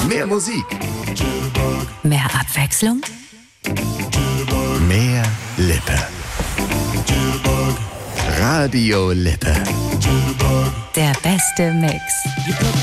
Mehr Musik. Mehr Abwechslung? Mehr Lippe. Radio Lippe. Der beste Mix.